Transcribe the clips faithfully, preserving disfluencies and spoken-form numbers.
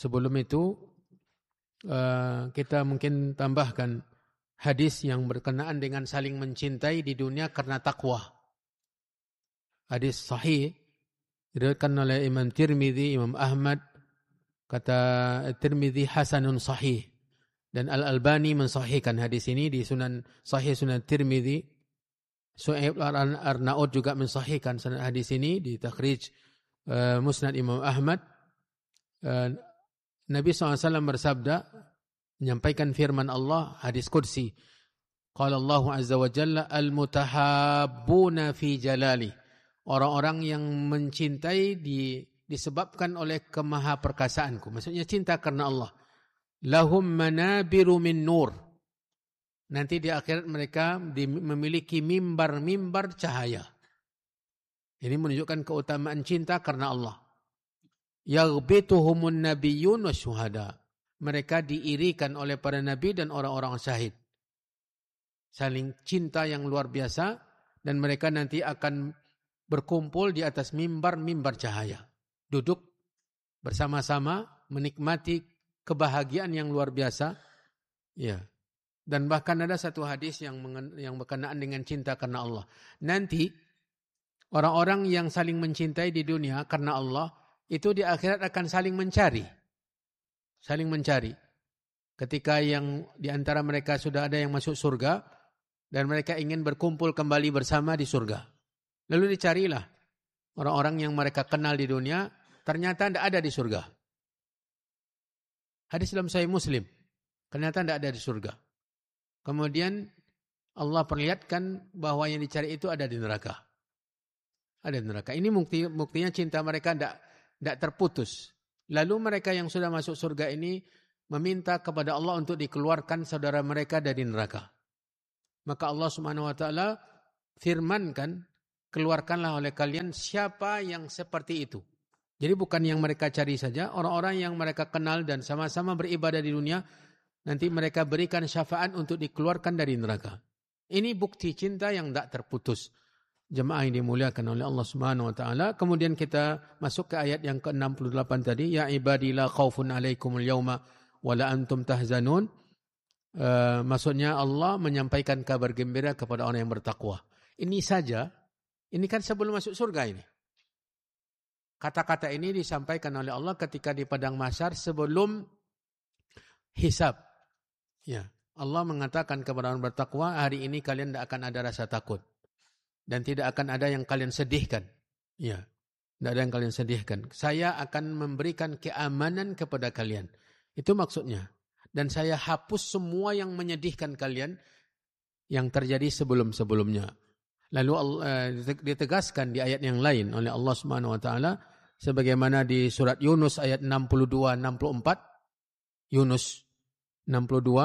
sebelum itu uh, kita mungkin tambahkan hadis yang berkenaan dengan saling mencintai di dunia karena takwa. Hadis sahih diriwayatkan oleh Imam Tirmidzi, Imam Ahmad, kata Tirmidzi hasanun sahih, dan Al-Albani mensahihkan hadis ini di Sunan Sahih Sunan Tirmidzi. Su'aib Arnaud juga mensahihkan sanad hadis ini di takhrij uh, Musnad Imam Ahmad. Uh, Nabi shallallahu alaihi wasallam bersabda, menyampaikan firman Allah, hadis qudsi. Qala Allah azza wa jalla, al-mutahabbuna fi jalali. Orang-orang yang mencintai di, disebabkan oleh kemahaperkasaanku. Maksudnya cinta karena Allah. Lahum manabiru min nur. Nanti di akhirat mereka memiliki mimbar-mimbar cahaya. Ini menunjukkan keutamaan cinta karena Allah. Yaghbituhumun nabiyyun wasyuhada. Mereka diirikan oleh para nabi dan orang-orang syahid. Saling cinta yang luar biasa, dan mereka nanti akan berkumpul di atas mimbar-mimbar cahaya. Duduk bersama-sama menikmati kebahagiaan yang luar biasa. Ya. Dan bahkan ada satu hadis yang mengen, yang berkenaan dengan cinta karena Allah. Nanti orang-orang yang saling mencintai di dunia karena Allah itu di akhirat akan saling mencari. Saling mencari. Ketika yang di antara mereka sudah ada yang masuk surga dan mereka ingin berkumpul kembali bersama di surga. Lalu dicarilah orang-orang yang mereka kenal di dunia, ternyata tidak ada di surga. Hadis dalam Sahih Muslim, ternyata tidak ada di surga. Kemudian Allah perlihatkan bahwa yang dicari itu ada di neraka. Ada di neraka. Ini bukti, buktinya cinta mereka tidak tidak terputus. Lalu mereka yang sudah masuk surga ini meminta kepada Allah untuk dikeluarkan saudara mereka dari neraka. Maka Allah Subhanahu wa taala firmankan, keluarkanlah oleh kalian siapa yang seperti itu. Jadi bukan yang mereka cari saja, orang-orang yang mereka kenal dan sama-sama beribadah di dunia, nanti mereka berikan syafaat untuk dikeluarkan dari neraka. Ini bukti cinta yang tidak terputus. Jemaah yang dimuliakan oleh Allah Subhanahu wa taala. Kemudian kita masuk ke ayat yang ke enam puluh delapan tadi, ya ibadi la khaufun alaikumul yauma wa la antum tahzanun. Uh, maksudnya Allah menyampaikan kabar gembira kepada orang yang bertakwa. Ini saja, ini kan sebelum masuk surga ini. Kata-kata ini disampaikan oleh Allah ketika di padang mahsyar sebelum hisab. Ya, Allah mengatakan kepada orang bertakwa, hari ini kalian tidak akan ada rasa takut. Dan tidak akan ada yang kalian sedihkan. Ya, tidak ada yang kalian sedihkan. Saya akan memberikan keamanan kepada kalian. Itu maksudnya. Dan saya hapus semua yang menyedihkan kalian yang terjadi sebelum-sebelumnya. Lalu uh, ditegaskan di ayat yang lain oleh Allah Subhanahu wa taala sebagaimana di surat Yunus ayat enam puluh dua enam puluh empat. Yunus enam puluh dua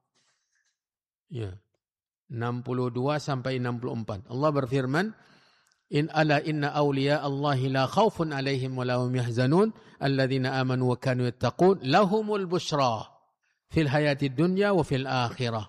ya. enam puluh dua sampai enam puluh empat. Allah berfirman, "In ala inna awliya Allahi la khaufun 'alaihim wa la hum yahzanun alladzina amanu wa kanu yattaqun lahumul busyra fil hayatid dunya wa fil akhirah."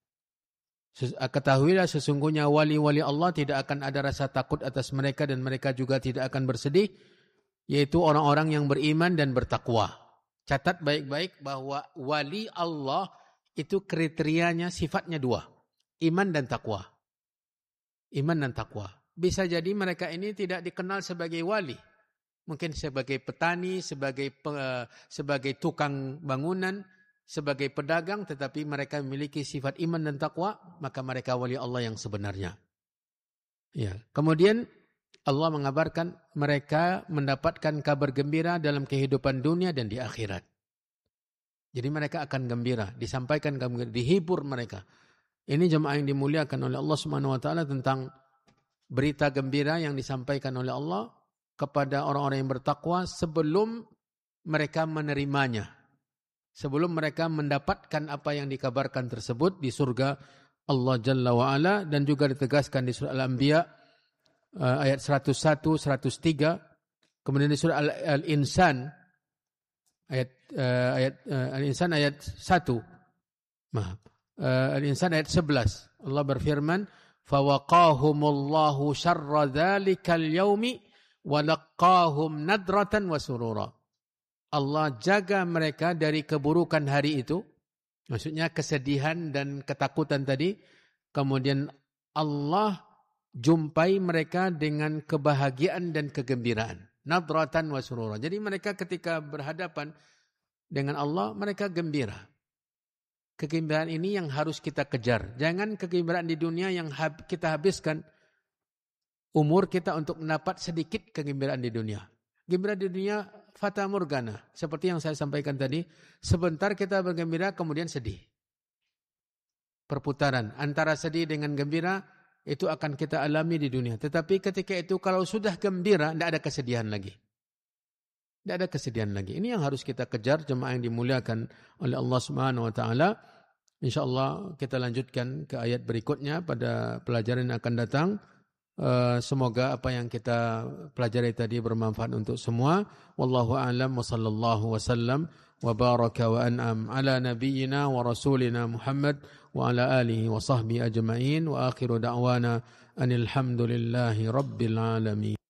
Ketahuilah sesungguhnya wali-wali Allah tidak akan ada rasa takut atas mereka dan mereka juga tidak akan bersedih, yaitu orang-orang yang beriman dan bertakwa. Catat baik-baik bahwa wali Allah itu kriterianya sifatnya dua. Iman dan takwa. Iman dan takwa. Bisa jadi mereka ini tidak dikenal sebagai wali. Mungkin sebagai petani, sebagai pe, sebagai tukang bangunan, sebagai pedagang, tetapi mereka memiliki sifat iman dan takwa, maka mereka wali Allah yang sebenarnya. Ya. Kemudian Allah mengabarkan mereka mendapatkan kabar gembira dalam kehidupan dunia dan di akhirat. Jadi mereka akan gembira, disampaikan gembira, dihibur mereka. Ini jemaah yang dimuliakan oleh Allah Subhanahu wa taala tentang berita gembira yang disampaikan oleh Allah kepada orang-orang yang bertakwa sebelum mereka menerimanya. Sebelum mereka mendapatkan apa yang dikabarkan tersebut di surga Allah Jalla wa Ala, dan juga ditegaskan di surah Al-Anbiya uh, ayat seratus satu, seratus tiga, kemudian di surah Al-Insan ayat uh, ayat uh, Al-Insan ayat satu. Maaf. Uh, Al-Insan ayat sebelas. Allah berfirman, "Fawaqahumullahu syarra dzalikal yaumi wa laqahum nadratan wa surura." Allah jaga mereka dari keburukan hari itu. Maksudnya kesedihan dan ketakutan tadi. Kemudian Allah jumpai mereka dengan kebahagiaan dan kegembiraan. Nadratan wa surura. Jadi mereka ketika berhadapan dengan Allah, mereka gembira. Kegembiraan ini yang harus kita kejar. Jangan kegembiraan di dunia yang kita habiskan umur kita untuk mendapat sedikit kegembiraan di dunia. Gembira di dunia fata morgana. Seperti yang saya sampaikan tadi. Sebentar kita bergembira kemudian sedih. Perputaran antara sedih dengan gembira itu akan kita alami di dunia. Tetapi ketika itu kalau sudah gembira tidak ada kesedihan lagi. Tidak ada kesedihan lagi. Ini yang harus kita kejar jemaah yang dimuliakan oleh Allah Subhanahu wa taala. Insyaallah kita lanjutkan ke ayat berikutnya pada pelajaran yang akan datang. Uh, semoga apa yang kita pelajari tadi bermanfaat untuk semua. Wallahu a'lam wa sallallahu wasallam wa baraka wa an'am ala nabiyyina wa rasulina Muhammad wa ala alihi wa sahbihi ajma'in wa akhiru da'wana anil hamdulillahi rabbil alamin.